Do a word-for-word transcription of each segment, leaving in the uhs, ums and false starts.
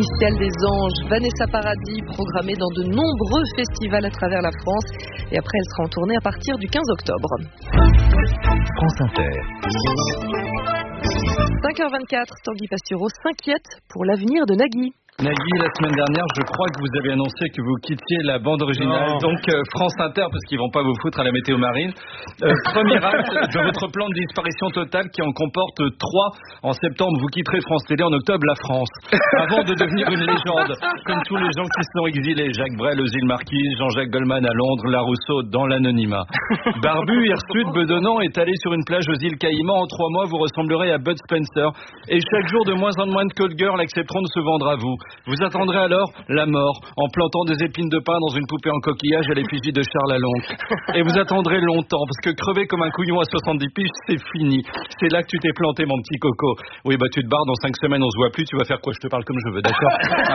L'initiale des anges, Vanessa Paradis, programmée dans de nombreux festivals à travers la France. Et après, elle sera en tournée à partir du quinze octobre. France Inter. cinq heures vingt-quatre, Tanguy Pastureau s'inquiète pour l'avenir de Nagui. Nagui, la semaine dernière, je crois que vous avez annoncé que vous quittiez la bande originale, non. donc euh, France Inter, parce qu'ils vont pas vous foutre à la météo marine. Euh, premier acte de votre plan de disparition totale qui en comporte trois. En septembre, vous quitterez France Télé, en octobre, la France. Avant de devenir une légende, comme tous les gens qui se sont exilés. Jacques Brel aux îles Marquises, Jean-Jacques Goldman à Londres, Larousseau dans l'anonymat. Barbu, hirsute, bedonnant, étalé sur une plage aux îles Caïmans, en trois mois, vous ressemblerez à Bud Spencer. Et chaque jour, de moins en moins de call girls accepteront de se vendre à vous. Vous attendrez alors la mort en plantant des épines de pin dans une poupée en coquillage à l'effigie de Charles Alonque. Et vous attendrez longtemps, parce que crever comme un couillon à soixante-dix piges, c'est fini. C'est là que tu t'es planté, mon petit coco. Oui, bah tu te barres, dans cinq semaines, on se voit plus, tu vas faire quoi? Je te parle comme je veux, d'accord?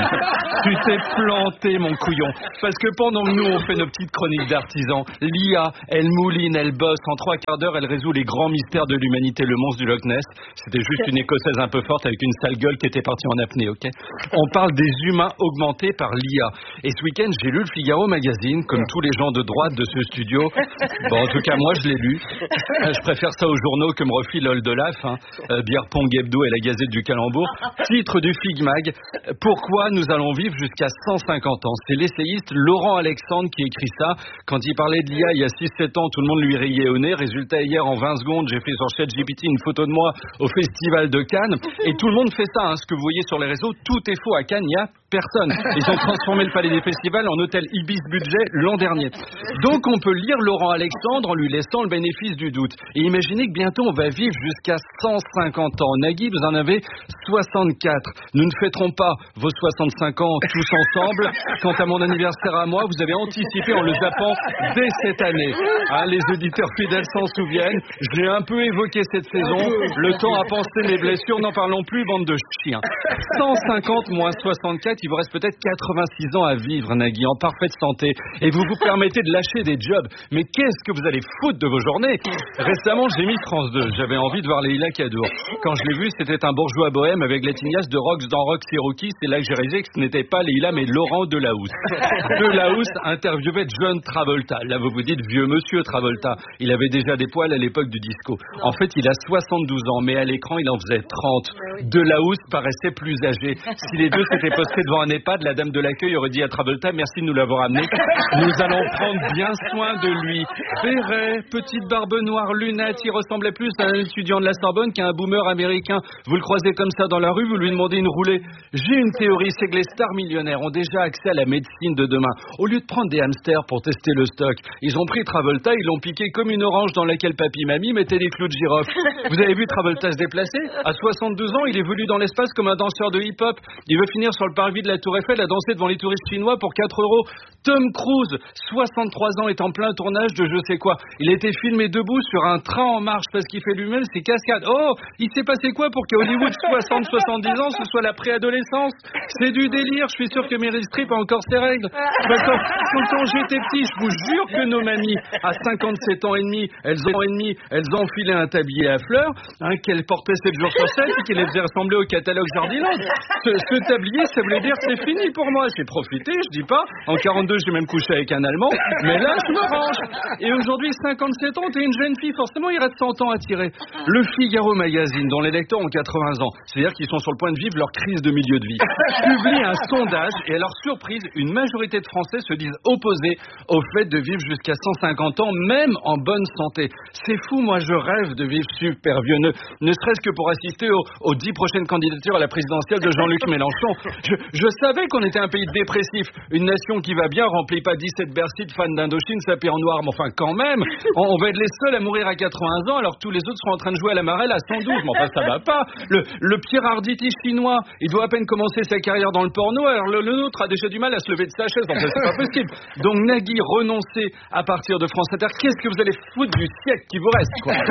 Tu t'es planté, mon couillon. Parce que pendant que nous, on fait nos petites chroniques d'artisans, l'I A, elle mouline, elle bosse. En trois quarts d'heure, elle résout les grands mystères de l'humanité, le monstre du Loch Ness. C'était juste une écossaise un peu forte avec une sale gueule qui était partie en apnée, ok? On parle des humains augmentés par l'I A. Et ce week-end, j'ai lu le Figaro Magazine, comme tous les gens de droite de ce studio. Bon, en tout cas, moi, je l'ai lu. Je préfère ça aux journaux que me refile Oldelaf, hein, euh, Bière Pong Hebdo et la Gazette du Calembour. Titre du Fig Mag, pourquoi nous allons vivre jusqu'à cent cinquante ans. C'est l'essayiste Laurent Alexandre qui écrit ça. Quand il parlait de l'I A il y a six sept ans, tout le monde lui riait au nez. Résultat, hier, en vingt secondes, j'ai fait sur ChatGPT une photo de moi au Festival de Cannes. Et tout le monde fait ça, hein, ce que vous voyez sur les réseaux. Tout est faux à Cannes, il y a personne. Ils ont transformé le Palais des Festivals en hôtel Ibis Budget l'an dernier. Donc on peut lire Laurent Alexandre en lui laissant le bénéfice du doute. Et imaginez que bientôt on va vivre jusqu'à cent cinquante ans. Nagui, vous en avez soixante-quatre. Nous ne fêterons pas vos soixante-cinq ans tous ensemble. Quant à mon anniversaire à moi, vous avez anticipé en le zappant dès cette année. Hein, les auditeurs fidèles s'en souviennent. J'ai un peu évoqué cette saison. Le temps à penser mes blessures, n'en parlons plus, bande de chiens. cent cinquante moins soixante-quatre, il vous reste peut-être quatre-vingt-six ans à vivre, Nagui, en parfaite santé. Et vous vous permettez de lâcher des jobs. Mais qu'est-ce que vous allez foutre de vos journées? Récemment, j'ai mis France deux. J'avais envie de voir Leïla Kadour. Quand je l'ai vu, c'était un bourgeois bohème avec les tignasse de Rox dans Rox et Rocky. C'est là que j'ai réalisé que ce n'était pas Leïla, mais Laurent Delahousse. Delahousse interviewait John Travolta. Là, vous vous dites, vieux monsieur Travolta. Il avait déjà des poils à l'époque du disco. En fait, il a soixante-douze ans, mais à l'écran, il en faisait trente. Delahousse paraissait plus âgé. Si les deux s'étaient postés devant un EHPAD, la dame de l'accueil aurait dit à Travolta, merci de nous l'avoir amené. Nous allons prendre bien soin de lui. Béret, petite barbe noire, lunettes, il ressemblait plus à un étudiant de la Sorbonne qu'à un boomer américain. Vous le croisez comme ça dans la rue, vous lui demandez une roulée. J'ai une théorie, c'est que les stars millionnaires ont déjà accès à la médecine de demain. Au lieu de prendre des hamsters pour tester le stock, ils ont pris Travolta, ils l'ont piqué comme une orange dans laquelle papy mamie mettait des clous de girofle. Vous avez vu Travolta se déplacer? À soixante-deux ans, il évolue dans l'espace comme un danseur de hip-hop. Il veut finir sur le parvis de la Tour Eiffel à danser devant les touristes chinois pour quatre euros. Tom Cruise, soixante-trois ans, est en plein tournage de je sais quoi. Il a été filmé debout sur un train en marche parce qu'il fait lui-même ses cascades. Oh, il s'est passé quoi pour qu'à Hollywood, soixante à soixante-dix ans, ce soit la préadolescence? C'est du délire, je suis sûr que Meryl Streep a encore ses règles. Quand, quand j'étais petit, je vous jure que nos mamies, à cinquante-sept ans et demi, elles ont, et demi, elles enfilaient un tablier à fleurs, hein, qu'elles portaient sept jours sur sept et qui les faisaient ressembler au catalogue Jardiland. Ce, ce tablier, ça voulait dire c'est fini pour moi. J'ai profité, je dis pas. En quarante-deux, j'ai même couché avec un Allemand. Mais là, je me range. Et aujourd'hui, cinquante-sept ans, t'es une jeune fille. Forcément, il reste cent ans à tirer. Le Figaro Magazine, dont les lecteurs ont quatre-vingts ans, c'est-à-dire qu'ils sont sur le point de vivre leur crise de milieu de vie, publie un sondage et à leur surprise, une majorité de Français se disent opposés au fait de vivre jusqu'à cent cinquante ans, même en bonne santé. C'est fou, moi, je rêve de vivre super vieux, ne, ne serait-ce que pour assister aux, aux dix prochaines candidatures à la présidentielle de Jean-Luc Mélenchon. Je, je savais qu'on était un pays de dépressifs. Une nation qui va bien remplit pas dix-sept Bercy de fans d'Indochine sapés en noir. Mais enfin, quand même, on, on va être les seuls à mourir à quatre-vingts ans alors que tous les autres seront en train de jouer à la marelle à cent douze. Mais enfin, ça va pas. Le, le Pierre Arditi chinois, il doit à peine commencer sa carrière dans le porno, alors le, le nôtre a déjà du mal à se lever de sa chaise. Enfin, c'est pas possible. Donc, Nagui, renoncez à partir de France Inter. Qu'est-ce que vous allez foutre du siècle qui vous reste, quoi?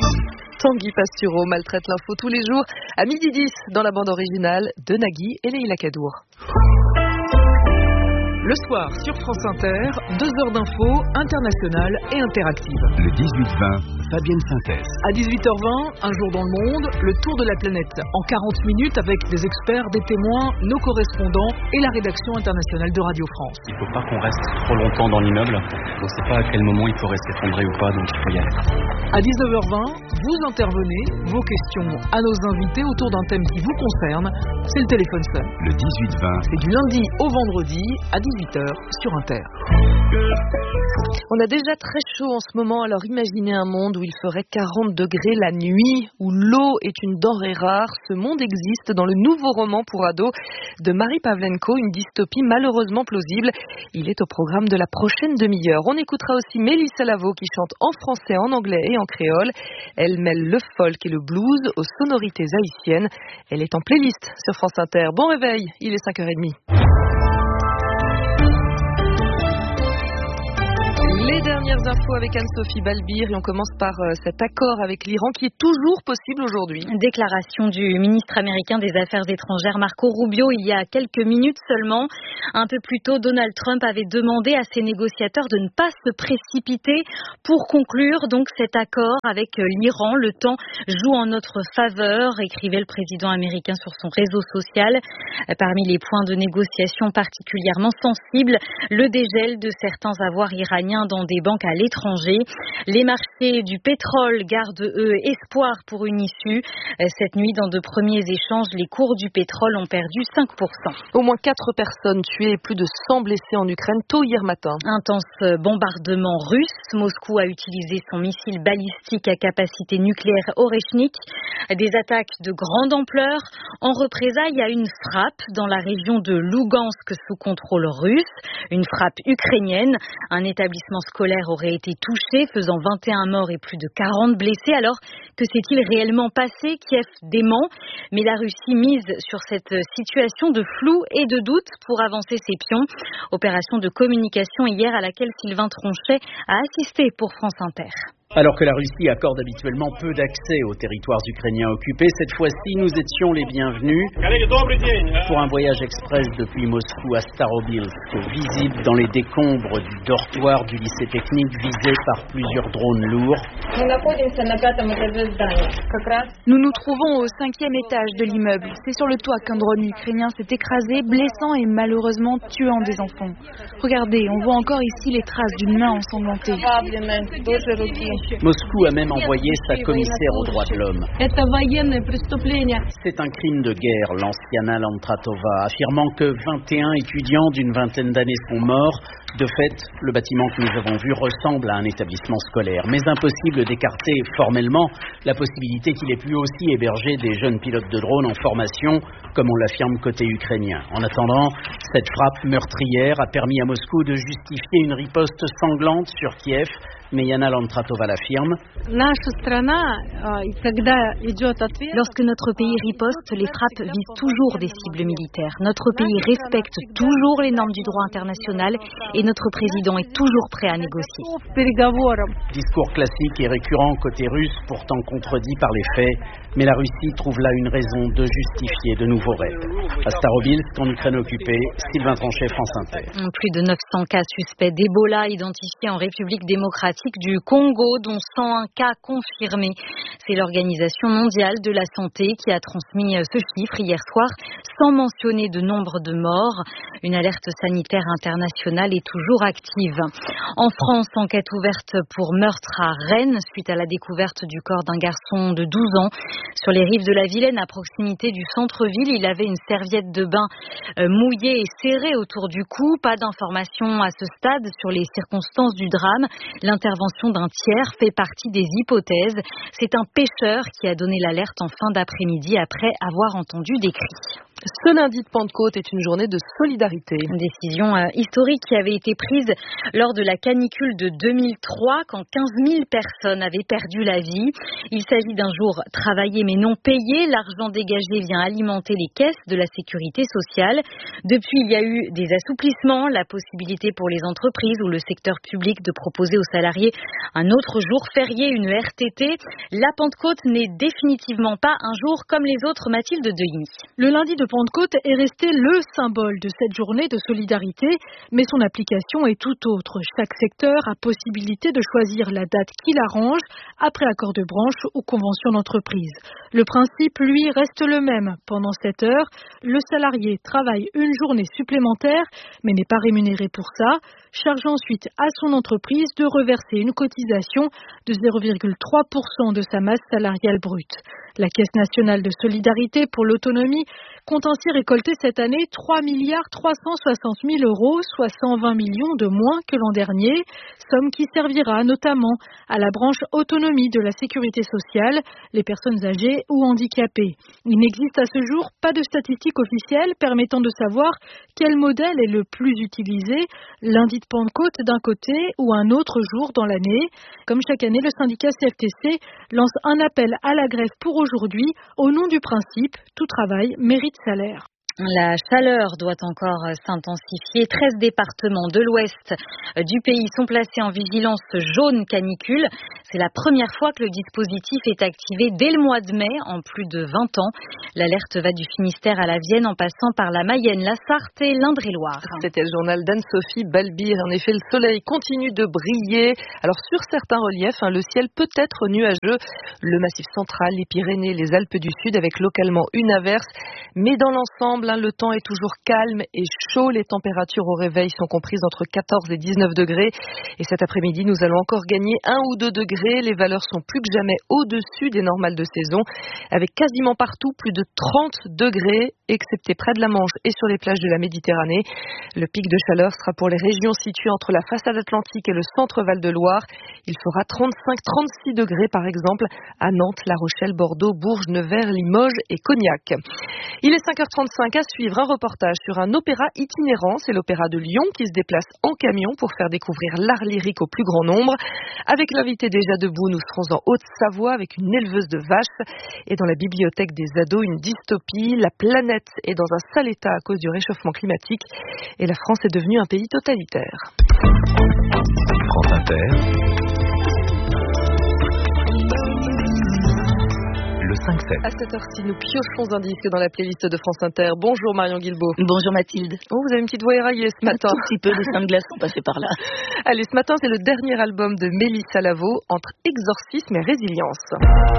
Tanguy Pastureau maltraite l'info tous les jours à midi dix dans la bande originale de Nagui et Leïla Kadour. Le soir, sur France Inter, deux heures d'infos internationales et interactives. Le dix-huit vingt, Fabienne Synthèse. À dix-huit heures vingt, un jour dans le monde, le tour de la planète. En quarante minutes avec des experts, des témoins, nos correspondants et la rédaction internationale de Radio France. Il ne faut pas qu'on reste trop longtemps dans l'immeuble. On ne sait pas à quel moment il pourrait s'effondrer ou pas, donc il faut y aller. À dix-neuf heures vingt, vous intervenez, vos questions à nos invités autour d'un thème qui vous concerne. C'est le téléphone sonne. Le dix-huit vingt. C'est du lundi au vendredi à dix-huit heures sur Inter. On a déjà très chaud en ce moment, alors imaginez un monde où il ferait quarante degrés la nuit, où l'eau est une denrée rare. Ce monde existe dans le nouveau roman pour ados de Marie Pavlenko, une dystopie malheureusement plausible. Il est au programme de la prochaine demi-heure. On écoutera aussi Mélissa Lavo qui chante en français, en anglais et en créole. Elle mêle le folk et le blues aux sonorités haïtiennes. Elle est en playlist sur France Inter. Bon réveil, il est cinq heures trente. Les dernières infos avec Anne-Sophie Balbir et on commence par euh, cet accord avec l'Iran qui est toujours possible aujourd'hui. Déclaration du ministre américain des Affaires étrangères Marco Rubio il y a quelques minutes seulement. Un peu plus tôt, Donald Trump avait demandé à ses négociateurs de ne pas se précipiter pour conclure donc cet accord avec l'Iran. Le temps joue en notre faveur, écrivait le président américain sur son réseau social. Parmi les points de négociation particulièrement sensibles, le dégel de certains avoirs iraniens dans des banques à l'étranger. Les marchés du pétrole gardent, eux, espoir pour une issue. Cette nuit, dans de premiers échanges, les cours du pétrole ont perdu cinq pour cent. Au moins quatre personnes tuées et plus de cent blessés en Ukraine tôt hier matin. Intense bombardement russe. Moscou a utilisé son missile balistique à capacité nucléaire Oreshnik. Des attaques de grande ampleur. En représailles à une frappe dans la région de Lugansk sous contrôle russe. Une frappe ukrainienne. Un établissement scolaire aurait été touché, faisant vingt et un morts et plus de quarante blessés. Alors, que s'est-il réellement passé? Kiev dément, mais la Russie mise sur cette situation de flou et de doute pour avancer ses pions. Opération de communication hier à laquelle Sylvain Tronchet a assisté pour France Inter. Alors que la Russie accorde habituellement peu d'accès aux territoires ukrainiens occupés, cette fois-ci, nous étions les bienvenus pour un voyage express depuis Moscou à Starobilsk, visible dans les décombres du dortoir du lycée technique visé par plusieurs drones lourds. Nous nous trouvons au cinquième étage de l'immeuble. C'est sur le toit qu'un drone ukrainien s'est écrasé, blessant et malheureusement tuant des enfants. Regardez, on voit encore ici les traces d'une main ensanglantée. Moscou a même envoyé sa commissaire aux droits de l'homme. C'est un crime de guerre, lance Yana Lantratova, affirmant que vingt et un étudiants d'une vingtaine d'années sont morts. De fait, le bâtiment que nous avons vu ressemble à un établissement scolaire, mais impossible d'écarter formellement la possibilité qu'il ait pu aussi héberger des jeunes pilotes de drones en formation, comme on l'affirme côté ukrainien. En attendant, cette frappe meurtrière a permis à Moscou de justifier une riposte sanglante sur Kiev, mais Yana Lantratova l'affirme. Lorsque notre pays riposte, les frappes visent toujours des cibles militaires. Notre pays respecte toujours les normes du droit international et notre président est toujours prêt à négocier. Discours classique et récurrent côté russe, pourtant contredit par les faits, mais la Russie trouve là une raison de justifier de nouveaux raids. À Starobilsk, en Ukraine occupée, Sylvain Tronchet, France Inter. Plus de neuf cents cas suspects d'Ebola identifiés en République démocratique du Congo, dont cent un cas confirmés. C'est l'Organisation mondiale de la santé qui a transmis ce chiffre hier soir, sans mentionner de nombre de morts. Une alerte sanitaire internationale est toujours active. En France, enquête ouverte pour meurtre à Rennes suite à la découverte du corps d'un garçon de douze ans sur les rives de la Vilaine à proximité du centre-ville. Il avait une serviette de bain mouillée et serrée autour du cou. Pas d'informations à ce stade sur les circonstances du drame. L'intervention d'un tiers fait partie des hypothèses. C'est un pêcheur qui a donné l'alerte en fin d'après-midi après avoir entendu des cris. Ce lundi de Pentecôte est une journée de solidarité. Une décision euh, historique qui avait été prise lors de la canicule de deux mille trois, quand quinze mille personnes avaient perdu la vie. Il s'agit d'un jour travaillé mais non payé. L'argent dégagé vient alimenter les caisses de la sécurité sociale. Depuis, il y a eu des assouplissements, la possibilité pour les entreprises ou le secteur public de proposer aux salariés un autre jour férié, une R T T. La Pentecôte n'est définitivement pas un jour comme les autres, Mathilde Dehini. Le lundi de Pentecôte est resté le symbole de cette journée de solidarité, mais son application est tout autre. Chaque secteur a possibilité de choisir la date qui l'arrange, après accord de branche ou convention d'entreprise. Le principe, lui, reste le même. Pendant cette heure, le salarié travaille une journée supplémentaire, mais n'est pas rémunéré pour ça, charge ensuite à son entreprise de reverser une cotisation de zéro virgule trois pour cent de sa masse salariale brute. La Caisse nationale de solidarité pour l'autonomie compte ainsi récolter cette année trois milliards trois cent soixante mille euros, soit cent vingt millions de moins que l'an dernier, somme qui servira notamment à la branche autonomie de la sécurité sociale, les personnes âgées ou handicapées. Il n'existe à ce jour pas de statistiques officielles permettant de savoir quel modèle est le plus utilisé, lundi de Pentecôte d'un côté ou un autre jour dans l'année. Comme chaque année, le syndicat C F T C lance un appel à la grève pour aujourd'hui au nom du principe « Tout travail mérite salaire ». La chaleur doit encore s'intensifier. treize départements de l'ouest du pays sont placés en vigilance jaune canicule. C'est la première fois que le dispositif est activé dès le mois de mai en plus de vingt ans. L'alerte va du Finistère à la Vienne en passant par la Mayenne, la Sarthe et l'Indre-et-Loire. C'était le journal d'Anne-Sophie Balbir. En effet, le soleil continue de briller. Alors sur certains reliefs, hein, le ciel peut être nuageux. Le Massif central, les Pyrénées, les Alpes du Sud avec localement une averse. Mais dans l'ensemble, le temps est toujours calme et chaud. Les températures au réveil sont comprises entre quatorze et dix-neuf degrés. Et cet après-midi, nous allons encore gagner un ou deux degrés. Les valeurs sont plus que jamais au-dessus des normales de saison, avec quasiment partout plus de trente degrés, excepté près de la Manche et sur les plages de la Méditerranée. Le pic de chaleur sera pour les régions situées entre la façade atlantique et le centre Val-de-Loire. Il fera trente-cinq à trente-six degrés par exemple à Nantes, La Rochelle, Bordeaux, Bourges, Nevers, Limoges et Cognac. Il est cinq heures trente-cinq. À suivre un reportage sur un opéra itinérant. C'est l'opéra de Lyon qui se déplace en camion pour faire découvrir l'art lyrique au plus grand nombre. Avec l'invité déjà debout, nous serons en Haute-Savoie avec une éleveuse de vaches. Et dans la bibliothèque des ados, une dystopie. La planète est dans un sale état à cause du réchauffement climatique. Et la France est devenue un pays totalitaire. France Inter. cinq sept. À cette heure-ci, nous piochons un disque dans la playlist de France Inter. Bonjour Marion Guilbault. Bonjour Mathilde. Oh, vous avez une petite voix éraillée ce matin. Un tout petit peu, de seins de glace sont passés par là. Allez, ce matin, c'est le dernier album de Mélissa Lavo, entre exorcisme et résilience.